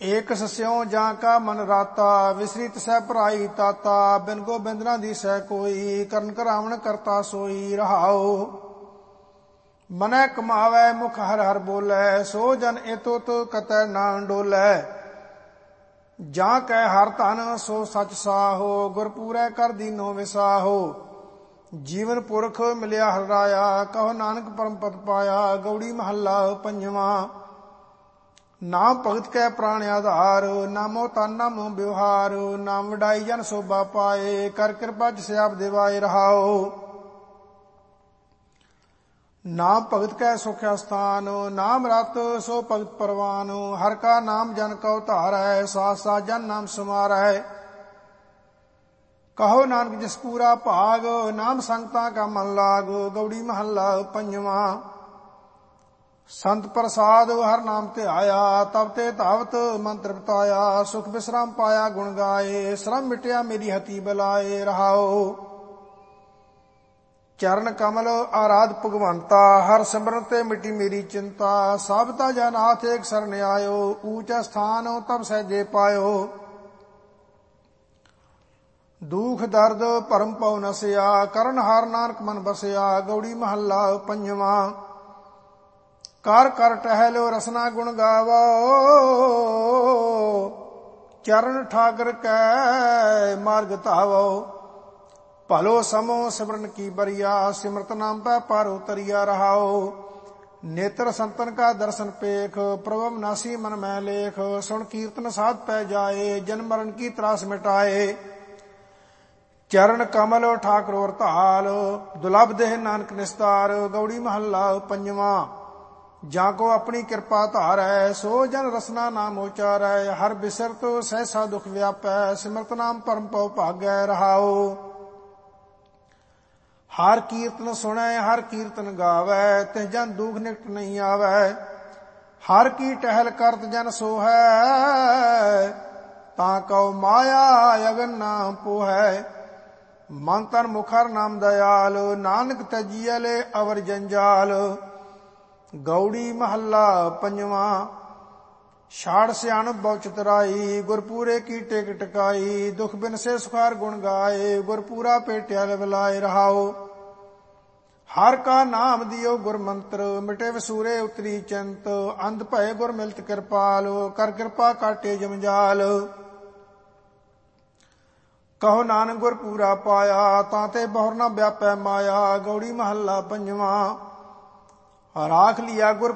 ਏਕ ਸਸਿਉ ਜਾਂ ਕਾ ਮਨ ਰਾਤਾ, ਵਿਸਰੀ ਤਿਸੈ ਭਰਾਈ ਤਾਤਾ। ਬਿਨ ਗੋਬਿੰਦ ਨਾ ਦੀਸੈ ਕੋਈ, ਕਰਨ ਕਰਾਵਣ ਕਰਤਾ ਸੋਈ। ਰਹਾਉ ਮਨੈ ਕਮਾਵੈ ਮੁਖ ਹਰਿ ਹਰਿ ਬੋਲੈ, ਸੋ ਜਨ ਏ ਤੁਤ ਕਤੈ ਨਾ ਡੋਲੈ। ਜਾਂ ਕੈ ਹਰ ਧਨ ਸੋ ਸਚ ਸਾਹੋ, ਗੁਰ ਪੂਰੈ ਕਰ ਦੀਨੋ ਵਿਸਾਹੋ। ਜੀਵਨ ਪੁਰਖ ਮਿਲਿਆ ਹਰਿ ਰਾਇਆ, ਕਹੋ ਨਾਨਕ ਪਰਮ ਪਦ ਪਾਇਆ। ਗਉੜੀ ਮਹੱਲਾ ਪੰਜਵਾਂ। ਨਾਮ ਭਗਤ ਕੈ ਪ੍ਰਾਣ ਆਧਾਰ, ਨਾਮੋ ਤਨ ਨਾਮੋ ਵਿਵਹਾਰ। ਨਾਮ ਵਡਾਈ ਜਨ ਸੋਭਾ ਪਾਏ, ਕਰ ਕਿਰਪਾ ਜਿਸ ਆਪ ਦਿਵਾਏ। ਰਹਾਉ ਨਾਮ ਭਗਤ ਕੈ ਸੁਖ ਅਸਥਾਨ, ਨਾਮ ਰਤ ਸੋ ਭਗਤ ਪਰਵਾਨ। ਹਰ ਕਾ ਨਾਮ ਜਨ ਕਉ ਧਾਰੈ, ਸਾਥ ਸਾਥ ਜਨ ਨਾਮ ਸਮਾਰੈ। ਕਹੋ ਨਾਨਕ ਜਿਸ ਪੂਰਾ ਭਾਗ, ਨਾਮ ਸੰਗਤਾਂ ਕਾ ਮਨ ਲਾਗ। ਗਉੜੀ ਮਹੱਲਾ ਪੰਜਵਾਂ। ਸੰਤ ਪ੍ਰਸਾਦ ਹਰ ਨਾਮ ਧਿਆਇਆ, ਤਬ ਤੇ ਧਾਵਤ ਮਨ ਤ੍ਰਿਪਤਾਇਆ। ਸੁਖ ਵਿਸਰਾਮ ਪਾਇਆ ਗੁਣ ਗਾਏ, ਸ਼ਰਮ ਮਿਟਿਆ ਮੇਰੀ ਹਤੀ ਬਲਾਏ। ਰਹਾਉ ਚਰਨ ਕਮਲ ਆਰਾਧ ਭਗਵੰਤਾ, ਹਰ ਸਿਮਰਨ ਤੇ ਮਿਟੀ ਮੇਰੀ ਚਿੰਤਾ। ਸਭ ਤਾ ਜਨਾਥ ਏਕ ਸਰਨ ਆਇਓ, ਊਚ ਸਥਾਨ ਤਬ ਸਹਿਜੇ ਪਾਇਓ। ਦੁਖ ਦਰਦ ਭਰਮ ਪਉ ਨਸਿਆ, ਕਰਨ ਹਾਰ ਨਾਨਕ ਮਨ ਬਸਿਆ। ਗਉੜੀ ਮਹੱਲਾ ਪੰਜਵਾਂ। ਕਰ ਕਰ ਟਹਿਲੋ ਰਸਨਾ ਗੁਣ ਗਾਵੋ, ਚਰਨ ਠਾਕਰ ਕੈ ਮਾਰਗ ਧਾਵੋ। ਭਲੋ ਸਮੋ ਸਿਮਰਨ ਕੀ ਬਰੀਆ, ਸਿਮਰਤ ਨਾਮ ਪੈ ਪਾਰ ਉਤਰਿਆ। ਰਹਾਉ ਨੇਤਰ ਸੰਤਨ ਕਾ ਦਰਸ਼ਨ ਪੇਖ, ਪ੍ਰਭ ਅਵਿਨਾਸੀ ਮਨ ਮੈਂ ਲੇਖ। ਸੁਣ ਕੀਰਤਨ ਸਾਧ ਪੈ ਜਾਏ, ਜਨਮ ਮਰਨ ਕੀ ਤਰਾਸ ਮਿਟਾਏ। ਚਰਨ ਕਮਲ ਠਾਕੁਰ ਔਰ ਧਾਲ, ਦੁਲਭ ਦੇਹ ਨਾਨਕ ਨਿਸਤਾਰ। ਗਉੜੀ ਮਹੱਲਾ ਪੰਜਵਾਂ। ਜਾਂ ਕੋ ਆਪਣੀ ਕਿਰਪਾ ਧਾਰੈ, ਸੋ ਜਨ ਰਸਨਾ ਨਾਮ ਉਚਾਰੈ। ਹਰ ਬਿਸਰਤ ਸਹਿਸਾ ਦੁਖ ਵਿਆਪੈ, ਸਿਮਰਤ ਨਾਮ ਪਰਮ ਪਉ ਭਾਗੈ। ਰਹਾਉ ਹਰ ਕੀਰਤਨ ਸੁਣੈ ਹਰ ਕੀਰਤਨ ਗਾਵੈ, ਤਿਸ ਜਨ ਦੁਖ ਨਿਕਟ ਨਹੀਂ ਆਵੈ। ਹਰ ਕੀ ਟਹਿਲ ਕਰਤ ਜਨ ਸੋਹੈ, ਤਾਂ ਕਉ ਮਾਇਆ ਅਗਨ ਨਾ ਪੋਹੈ। ਮਨ ਤਨ ਮੁਖਰ ਨਾਮ ਦਇਆਲ, ਨਾਨਕ ਤਜੀਐ ਲੈ ਅਵਰ ਜੰਜਾਲ। ਗਉੜੀ ਮਹੱਲਾ ਪੰਜਵਾਂ। ਛਾੜ ਸਿਆਣਪ ਬਹੁ ਚਤੁਰਾਈ, ਗੁਰਪੂਰੇ ਕੀ ਟੇਕ ਟਕਾਈ। ਦੁਖ ਬਿਨ ਸੇ ਸੁਖਾਰ ਗੁਣ ਗਾਏ, ਗੁਰਪੂਰਾ ਭੇਟਿਆ ਲਿਵਲਾਏ। ਰਹਾਉ ਹਰ ਕਾ ਨਾਮ ਦਿਓ ਗੁਰ ਮੰਤਰ, ਮਿਟੇ ਵਸੂਰੇ ਉਤਰੀ ਚਿੰਤ। ਅੰਧ ਭਏ ਗੁਰ ਮਿਲਤ ਕਿਰਪਾਲ, ਕਰ ਕਿਰਪਾ ਕਾਟੇ ਜਮਜਾਲ। ਕਹੋ ਨਾਨਕ ਗੁਰ ਪੂਰਾ ਪਾਇਆ, ਤਾਂ ਤੇ ਬਹੁਰ ਨਾ ਵਿਆਪੈ ਮਾਇਆ। ਗਉੜੀ ਮਹੱਲਾ ਪੰਜਵਾਂ। ਰਾਖ ਲਿਆ ਗੁਰ